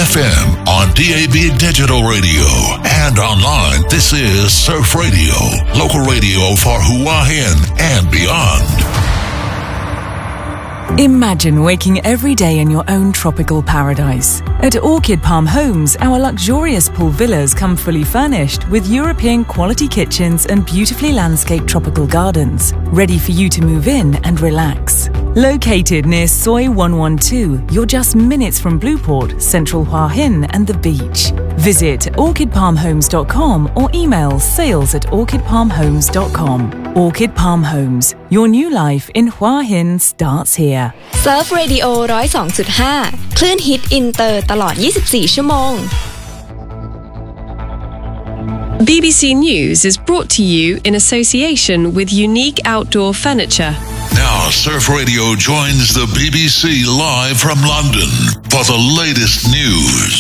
FM on DAB Digital Radio and online. This is Surf Radio, local radio for Hua Hin and beyond. Imagine waking every day in your own tropical paradise. At Orchid Palm Homes, our luxurious pool villas come fully furnished with European quality kitchens and beautifully landscaped tropical gardens, ready for you to move in and relax. Located near Soi 112, you're just minutes from Blueport, Central Hua Hin and the beach. Visit orchidpalmhomes.com or email sales@orchidpalmhomes.com. Orchid Palm Homes, your new life in Hua Hin starts here. Surf Radio 102.5 คลื่นฮิตอินเตอร์ตลอด 24 ชั่วโมง BBC News is brought to you in association with Unique Outdoor Furniture. Now, Surf Radio joins the BBC live from London for the latest news.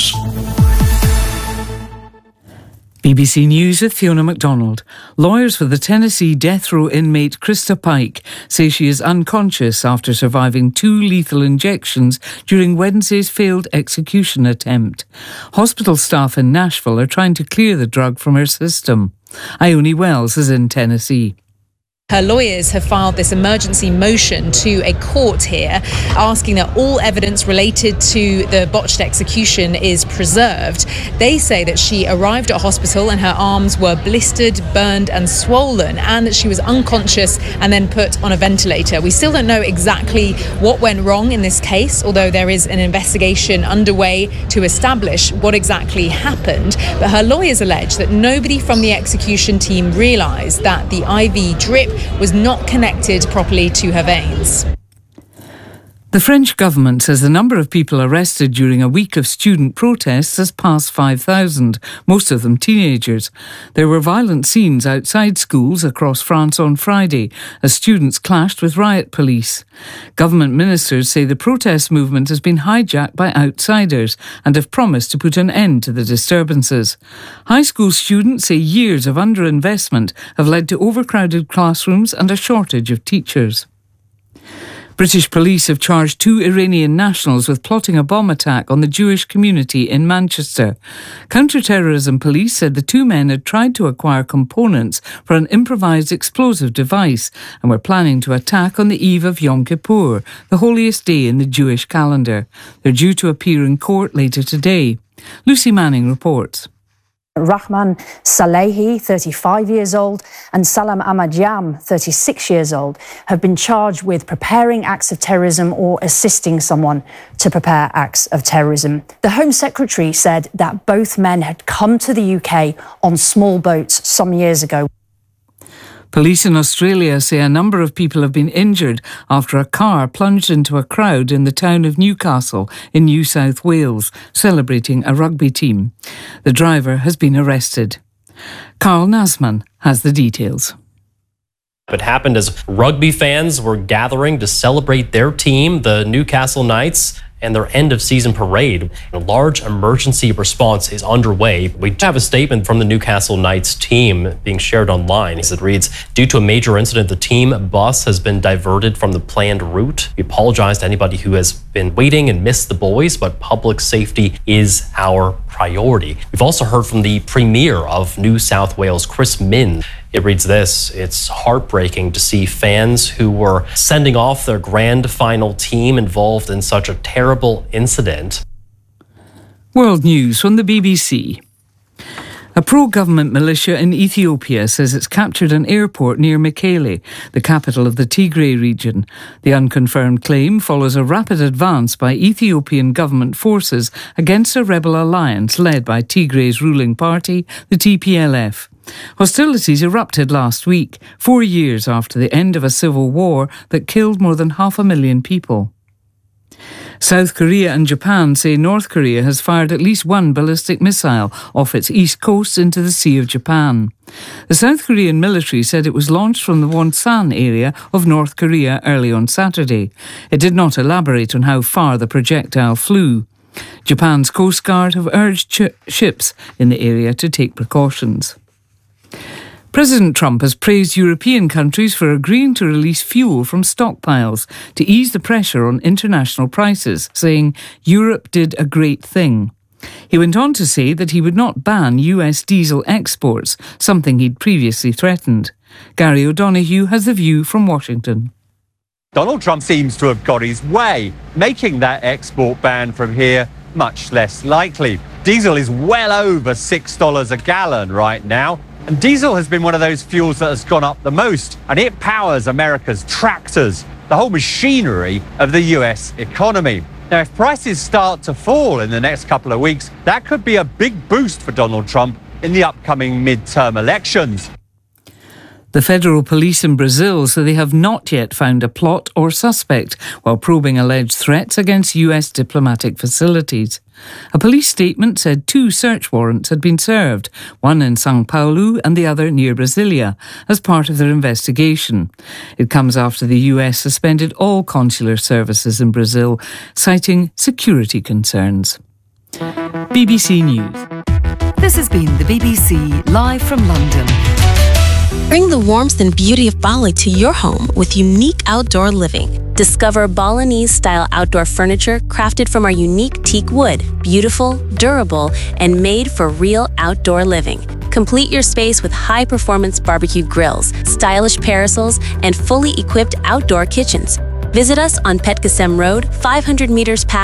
BBC News with Fiona MacDonald. Lawyers for the Tennessee death row inmate Krista Pike say she is unconscious after surviving 2 lethal injections during Wednesday's failed execution attempt. Hospital staff in Nashville are trying to clear the drug from her system. Ione Wells is in Tennessee. Her lawyers have filed this emergency motion to a court here, asking that all evidence related to the botched execution is preserved. They say that she arrived at hospital and her arms were blistered, burned and swollen, and that she was unconscious and then put on a ventilator. We still don't know exactly what went wrong in this case, although there is an investigation underway to establish what exactly happened. But her lawyers allege that nobody from the execution team realised that the IV drip was not connected properly to her veins. The French government says the number of people arrested during a week of student protests has passed 5,000, most of them teenagers. There were violent scenes outside schools across France on Friday as students clashed with riot police. Government ministers say the protest movement has been hijacked by outsiders and have promised to put an end to the disturbances. High school students say years of underinvestment have led to overcrowded classrooms and a shortage of teachers. British police have charged 2 Iranian nationals with plotting a bomb attack on the Jewish community in Manchester. Counter-terrorism police said the 2 men had tried to acquire components for an improvised explosive device and were planning to attack on the eve of Yom Kippur, the holiest day in the Jewish calendar. They're due to appear in court later today. Lucy Manning reports. Rahman Salehi, 35 years old, and Salam Ahmadjam, 36 years old, have been charged with preparing acts of terrorism or assisting someone to prepare acts of terrorism. The Home Secretary said that both men had come to the UK on small boats some years ago. Police in Australia say a number of people have been injured after a car plunged into a crowd in the town of Newcastle in New South Wales, celebrating a rugby team. The driver has been arrested. Carl Nasman has the details. It happened as rugby fans were gathering to celebrate their team, the Newcastle Knights, and their end-of-season parade. A large emergency response is underway. We have a statement from the Newcastle Knights team being shared online. As it reads, due to a major incident, the team bus has been diverted from the planned route. We apologize to anybody who has been waiting and missed the boys, but public safety is our priority. We've also heard from the Premier of New South Wales, Chris Min. It reads this: it's heartbreaking to see fans who were sending off their grand final team involved in such a terrible incident. World news from the BBC. A pro-government militia in Ethiopia says it's captured an airport near Mekele, the capital of the Tigray region. The unconfirmed claim follows a rapid advance by Ethiopian government forces against a rebel alliance led by Tigray's ruling party, the TPLF. Hostilities erupted last week, 4 years after the end of a civil war that killed more than 500,000 people. South Korea and Japan say North Korea has fired at least 1 ballistic missile off its east coast into the Sea of Japan. The South Korean military said it was launched from the Wonsan area of North Korea early on Saturday. It did not elaborate on how far the projectile flew. Japan's Coast Guard have urged ships in the area to take precautions. President Trump has praised European countries for agreeing to release fuel from stockpiles to ease the pressure on international prices, saying Europe did a great thing. He went on to say that he would not ban US diesel exports, something he'd previously threatened. Gary O'Donoghue has the view from Washington. Donald Trump seems to have got his way, making that export ban from here much less likely. Diesel is well over $6 a gallon right now, and diesel has been one of those fuels that has gone up the most, and it powers America's tractors, the whole machinery of the US economy. Now, if prices start to fall in the next couple of weeks, that could be a big boost for Donald Trump in the upcoming midterm elections. The federal police in Brazil say they have not yet found a plot or suspect while probing alleged threats against US diplomatic facilities. A police statement said 2 search warrants had been served, one in São Paulo and the other near Brasilia, as part of their investigation. It comes after the US suspended all consular services in Brazil, citing security concerns. BBC News. This has been the BBC live from London. Bring the warmth and beauty of Bali to your home with unique outdoor living. Discover Balinese-style outdoor furniture crafted from our unique teak wood, beautiful, durable, and made for real outdoor living. Complete your space with high-performance barbecue grills, stylish parasols, and fully equipped outdoor kitchens. Visit us on Petgasem Road, 500 meters past